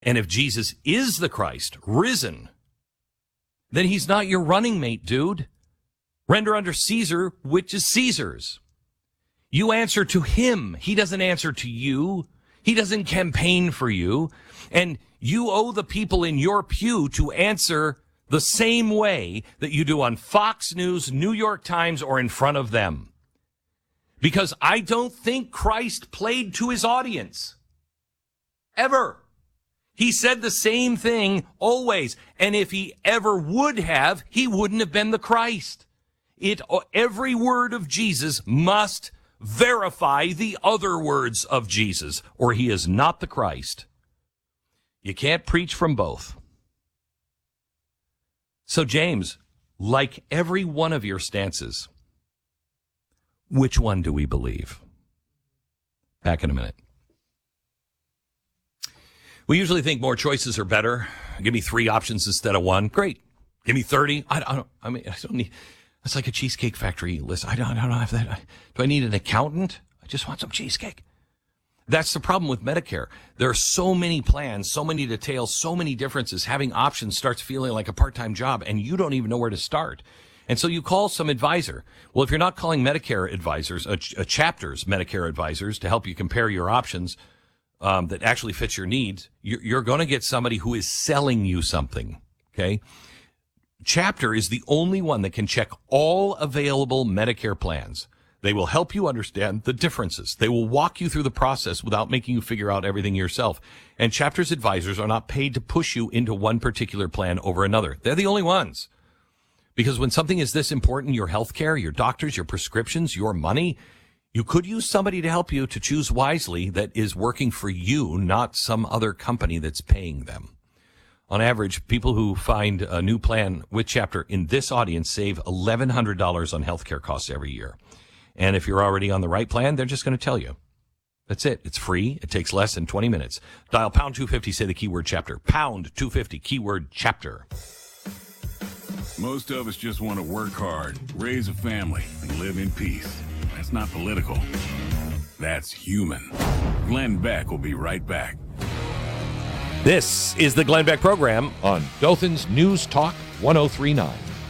And if Jesus is the Christ, risen, then he's not your running mate, dude. Render unto Caesar, which is Caesar's. You answer to him. He doesn't answer to you. He doesn't campaign for you. And you owe the people in your pew to answer the same way that you do on Fox News, New York Times, or in front of them. Because I don't think Christ played to his audience. Ever. He said the same thing always. And if he ever would have, he wouldn't have been the Christ. Every word of Jesus must verify the other words of Jesus, or he is not the Christ. You can't preach from both. So, James, like every one of your stances, which one do we believe? Back in a minute. We usually think more choices are better. Give me 3 options instead of 1. Great. Give me 30. I don't need. It's like a Cheesecake Factory list. I don't have that. Do I need an accountant? I just want some cheesecake. That's the problem with Medicare. There are so many plans, so many details, so many differences. Having options starts feeling like a part-time job, and you don't even know where to start. And so you call some advisor. Well, if you're not calling Medicare advisors, a chapter's Medicare advisors to help you compare your options that actually fits your needs, you're going to get somebody who is selling you something, okay? Chapter is the only one that can check all available Medicare plans. They will help you understand the differences. They will walk you through the process without making you figure out everything yourself. And Chapter's advisors are not paid to push you into one particular plan over another. They're the only ones. Because when something is this important, your health care, your doctors, your prescriptions, your money, you could use somebody to help you to choose wisely that is working for you, not some other company that's paying them. On average, people who find a new plan with Chapter in this audience save $1,100 on healthcare costs every year. And if you're already on the right plan, they're just going to tell you. That's it. It's free. It takes less than 20 minutes. Dial pound 250, say the keyword Chapter. Pound 250, keyword Chapter. Most of us just want to work hard, raise a family, and live in peace. That's not political. That's human. Glenn Beck will be right back. This is the Glenn Beck Program on Dothan's News Talk 1039.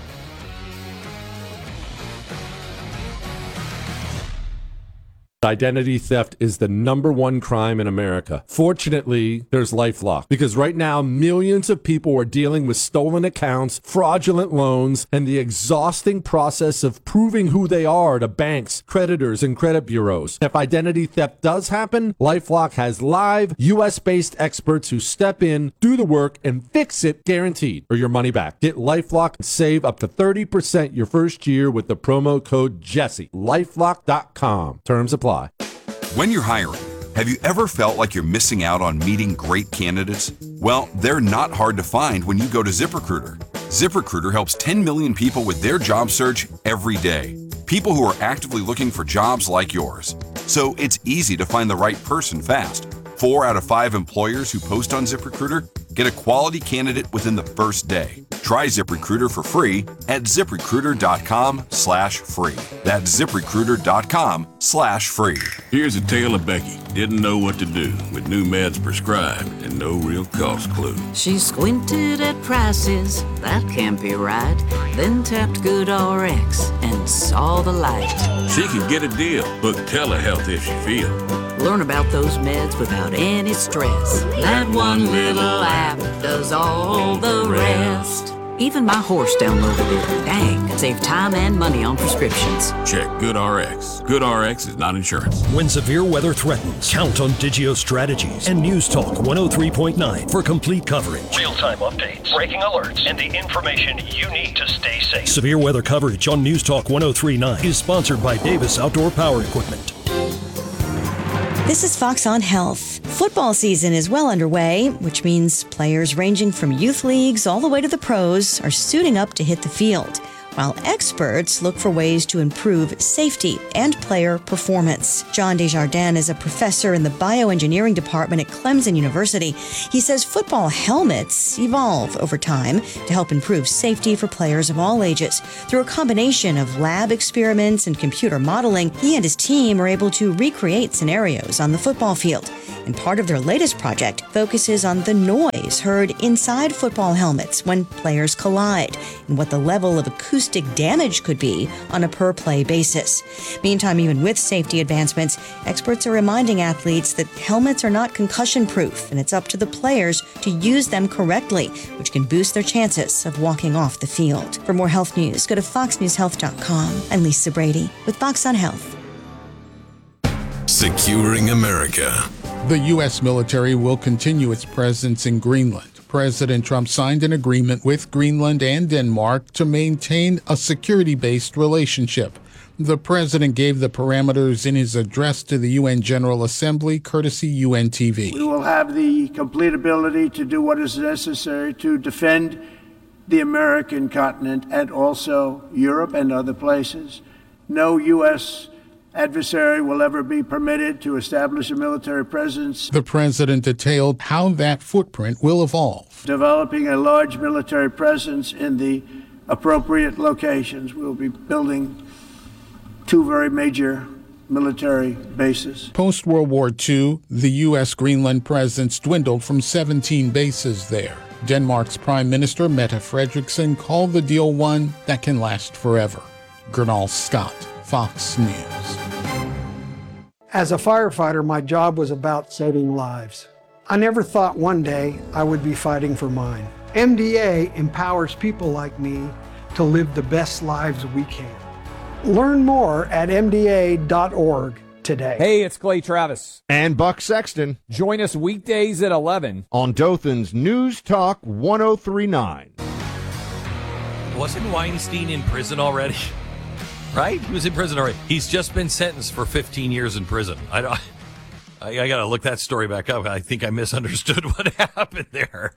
Identity theft is the #1 crime in America. Fortunately, there's LifeLock, because right now millions of people are dealing with stolen accounts, fraudulent loans, and the exhausting process of proving who they are to banks, creditors, and credit bureaus. If identity theft does happen, LifeLock has live US-based experts who step in, do the work, and fix it guaranteed, or your money back. Get LifeLock and save up to 30% your first year with the promo code Jesse. LifeLock.com. Terms apply. When you're hiring, have you ever felt like you're missing out on meeting great candidates? Well, they're not hard to find when you go to ZipRecruiter. ZipRecruiter helps 10 million people with their job search every day. People who are actively looking for jobs like yours. So it's easy to find the right person fast. 4 out of 5 employers who post on ZipRecruiter get a quality candidate within the first day. Try ZipRecruiter for free at ZipRecruiter.com/free. That's ZipRecruiter.com/free. Here's a tale of Becky. Didn't know what to do with new meds prescribed and no real cost clue. She squinted at prices, that can't be right. Then tapped GoodRx and saw the light. She could get a deal. Book telehealth if she feels. Learn about those meds without any stress. That one little app does all the rest. Even my horse downloaded it. Dang, save time and money on prescriptions. Check GoodRx. GoodRx is not insurance. When severe weather threatens, count on Digio Strategies and News Talk 103.9 for complete coverage. Real-time updates, breaking alerts, and the information you need to stay safe. Severe weather coverage on News Talk 103.9 is sponsored by Davis Outdoor Power Equipment. This is Fox on Health. Football season is well underway, which means players ranging from youth leagues all the way to the pros are suiting up to hit the field, while experts look for ways to improve safety and player performance. John Desjardins is a professor in the bioengineering department at Clemson University. He says football helmets evolve over time to help improve safety for players of all ages. Through a combination of lab experiments and computer modeling, he and his team are able to recreate scenarios on the football field. And part of their latest project focuses on the noise heard inside football helmets when players collide and what the level of acoustic damage could be on a per-play basis. Meantime, even with safety advancements, experts are reminding athletes that helmets are not concussion-proof, and it's up to the players to use them correctly, which can boost their chances of walking off the field. For more health news, go to foxnewshealth.com. I'm Lisa Brady with Fox on Health. Securing America. The U.S. military will continue its presence in Greenland. President Trump signed an agreement with Greenland and Denmark to maintain a security-based relationship. The president gave the parameters in his address to the UN General Assembly, courtesy UN TV. We will have the complete ability to do what is necessary to defend the American continent and also Europe and other places. No U.S. adversary will ever be permitted to establish a military presence. The president detailed how that footprint will evolve. Developing a large military presence in the appropriate locations. We'll be building 2 very major military bases. Post-World War II, the U.S. Greenland presence dwindled from 17 bases there. Denmark's Prime Minister Mette Frederiksen called the deal one that can last forever. Gernal Scott, Fox News. As a firefighter, my job was about saving lives. I never thought one day I would be fighting for mine. MDA empowers people like me to live the best lives we can. Learn more at MDA.org today. Hey, it's Clay Travis. And Buck Sexton. Join us weekdays at 11 on Dothan's News Talk 1039. Wasn't Weinstein in prison already? Right? He was in prison already. He's just been sentenced for 15 years in prison. I got to look that story back up. I think I misunderstood what happened there.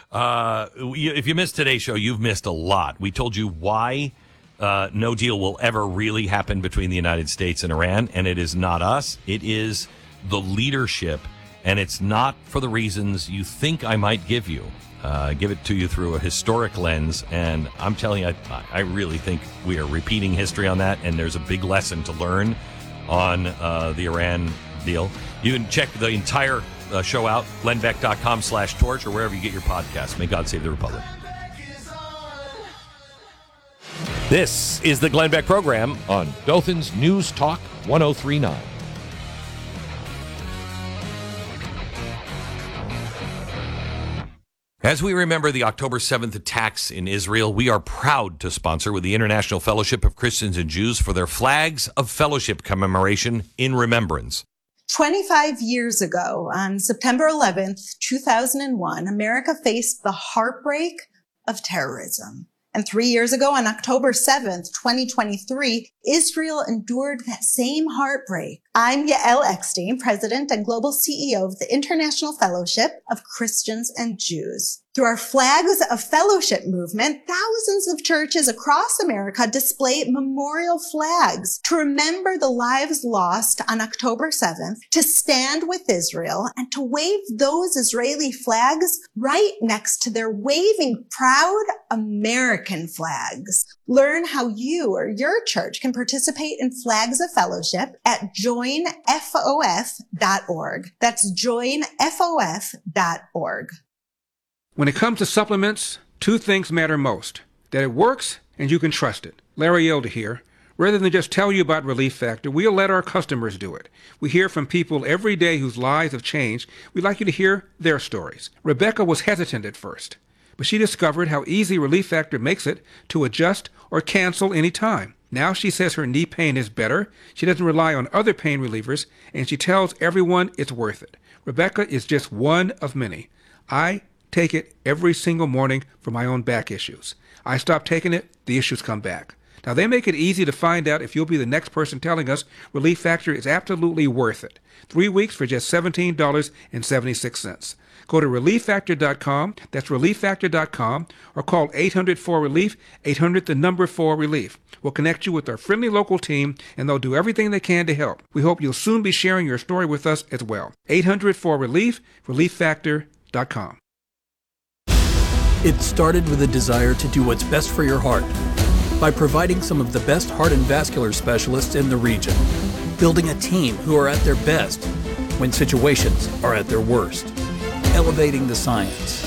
If you missed today's show, you've missed a lot. We told you why no deal will ever really happen between the United States and Iran, and it is not us. It is the leadership, and it's not for the reasons you think I might give you. Give it to you through a historic lens, and I'm telling you, I really think we are repeating history on that, and there's a big lesson to learn on the Iran deal. You can check the entire show out, glennbeck.com/torch, or wherever you get your podcasts. May God save the Republic. This is the Glenn Beck program on Dothan's News Talk 1039. As we remember the October 7th attacks in Israel, we are proud to sponsor with the International Fellowship of Christians and Jews for their Flags of Fellowship commemoration in remembrance. 25 years ago, on September 11th, 2001, America faced the heartbreak of terrorism. And 3 years ago, on October 7th, 2023, Israel endured that same heartbreak. I'm Yael Eckstein, President and Global CEO of the International Fellowship of Christians and Jews. Through our Flags of Fellowship movement, thousands of churches across America display memorial flags to remember the lives lost on October 7th, to stand with Israel, and to wave those Israeli flags right next to their waving proud American flags. Learn how you or your church can participate in Flags of Fellowship at joinfof.org. That's joinfof.org. When it comes to supplements, 2 things matter most: that it works and you can trust it. Larry Elder here. Rather than just tell you about Relief Factor, we'll let our customers do it. We hear from people every day whose lives have changed. We'd like you to hear their stories. Rebecca was hesitant at first, but she discovered how easy Relief Factor makes it to adjust or cancel any time. Now she says her knee pain is better, she doesn't rely on other pain relievers, and she tells everyone it's worth it. Rebecca is just one of many. I take it every single morning for my own back issues. I stop taking it, the issues come back. Now, they make it easy to find out if you'll be the next person telling us Relief Factor is absolutely worth it. 3 weeks for just $17.76. Go to ReliefFactor.com, that's ReliefFactor.com, or call 800-4RELIEF, 800-4RELIEF. We'll connect you with our friendly local team, and they'll do everything they can to help. We hope you'll soon be sharing your story with us as well. 800-4RELIEF, ReliefFactor.com. It started with a desire to do what's best for your heart by providing some of the best heart and vascular specialists in the region, building a team who are at their best, when situations are at their worst. Elevating the science